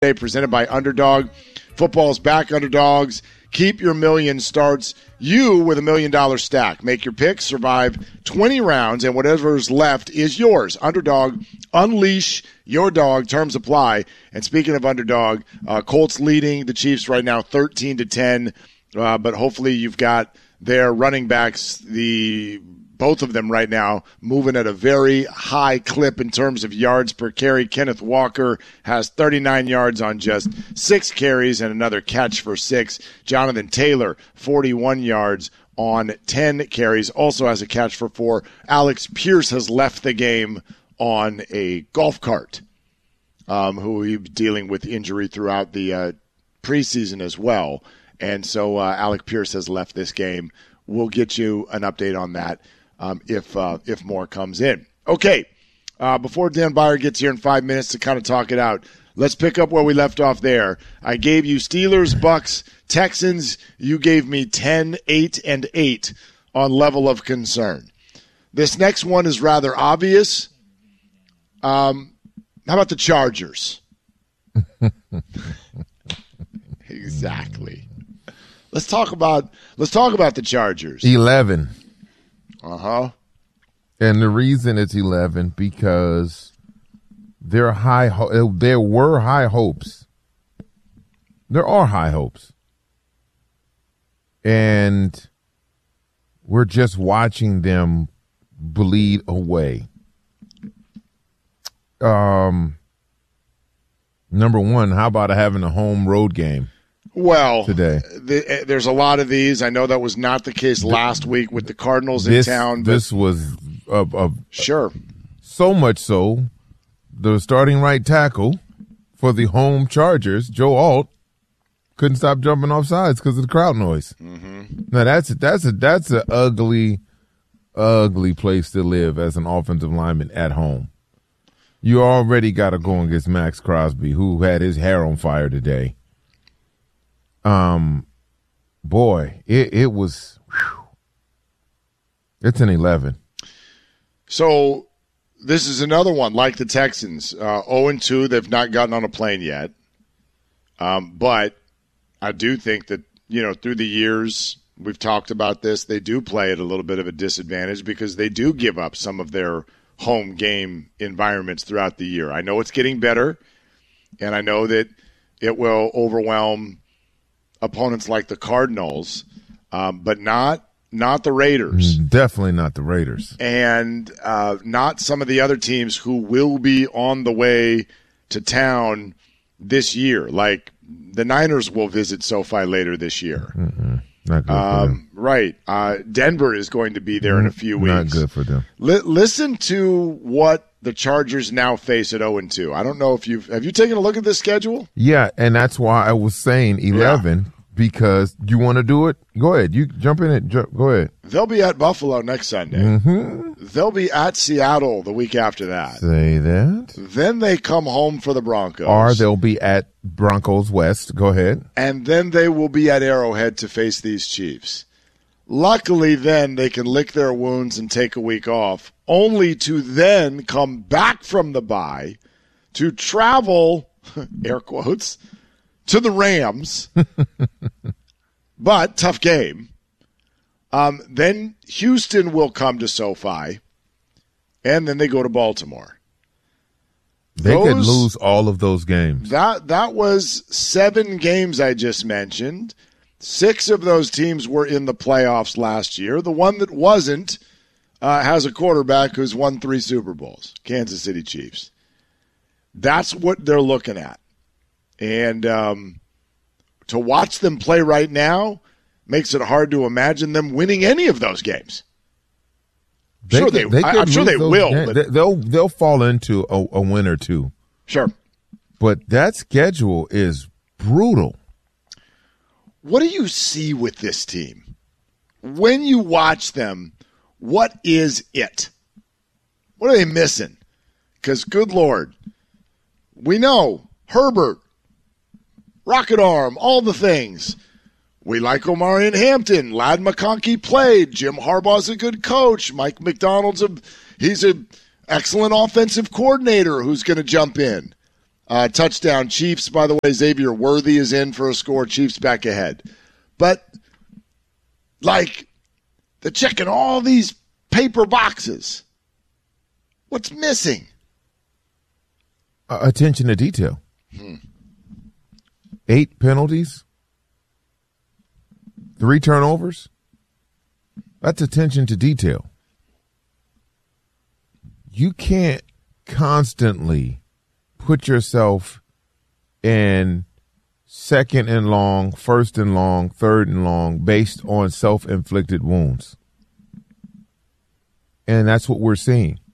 Presented by Underdog. Football's back, Underdogs. Keep your million starts you with $1 million stack. Make your picks, survive 20 rounds, and whatever's left is yours. Underdog, unleash your dog. Terms apply. And speaking of Underdog, Colts leading the Chiefs right now 13-10, but hopefully you've got their running backs, both of them right now moving at a very high clip in terms of yards per carry. Kenneth Walker has 39 yards on just 6 carries and another catch for 6. Jonathan Taylor, 41 yards on 10 carries, also has a catch for 4. Alex Pierce has left the game on a golf cart, who he's dealing with injury throughout the preseason as well. And so Alex Pierce has left this game. We'll get you an update on that if more comes in. Okay, before Dan Byer gets here in 5 minutes to kind of talk it out, let's pick up where we left off there. I gave you Steelers, Bucks, Texans. You gave me 10, 8, and 8 on level of concern. This next one is rather obvious. How about the Chargers? Exactly. Let's talk about the Chargers. 11. Uh-huh. And the reason it's 11 because there were high hopes. There are high hopes. And we're just watching them bleed away. Number one, how about having a home road game? Well, today there's a lot of these. I know that was not the case last week with the Cardinals in town. But this was sure. So much so, the starting right tackle for the home Chargers, Joe Alt, couldn't stop jumping off sides because of the crowd noise. Mm-hmm. Now that's an ugly place to live as an offensive lineman at home. You already got to go against Max Crosby, who had his hair on fire today. Boy, it was, whew. It's an 11. So this is another one like the Texans, 0-2. They've not gotten on a plane yet. But I do think that, through the years, we've talked about this, they do play at a little bit of a disadvantage because they do give up some of their home game environments throughout the year. I know it's getting better, and I know that it will overwhelm opponents like the Cardinals, but not the Raiders. Definitely not the Raiders. And not some of the other teams who will be on the way to town this year. Like the Niners will visit SoFi later this year. Mm-hmm. Not good for them. Right. Denver is going to be there in a few weeks. Not good for them. Listen to what the Chargers now face at 0-2. I don't know if have you taken a look at this schedule? Yeah, and that's why I was saying 11 because you want to do it? Go ahead. You jump in it. Go ahead. They'll be at Buffalo next Sunday. Mm-hmm. They'll be at Seattle the week after that. Say that. Then they come home for the Broncos. Or they'll be at Broncos West. Go ahead. And then they will be at Arrowhead to face these Chiefs. Luckily, then they can lick their wounds and take a week off, only to then come back from the bye to travel, air quotes, to the Rams. But tough game. Then Houston will come to SoFi, and then they go to Baltimore. They could lose all of those games. That was 7 games I just mentioned. 6 of those teams were in the playoffs last year. The one that wasn't has a quarterback who's won 3 Super Bowls, Kansas City Chiefs. That's what they're looking at. And to watch them play right now makes it hard to imagine them winning any of those games. I'm sure they will. But they'll fall into a win or two. Sure. But that schedule is brutal. What do you see with this team? When you watch them, what is it? What are they missing? Because, good Lord, we know Herbert, rocket arm, all the things. We like Omarion Hampton. Ladd McConkey played. Jim Harbaugh's a good coach. Mike McDonald's he's an excellent offensive coordinator who's going to jump in. Touchdown Chiefs, by the way. Xavier Worthy is in for a score. Chiefs back ahead. But, like, they're checking all these paper boxes. What's missing? Attention to detail. 8 penalties. 3 turnovers. That's attention to detail. You can't constantly put yourself in second and long, first and long, third and long based on self-inflicted wounds. And that's what we're seeing.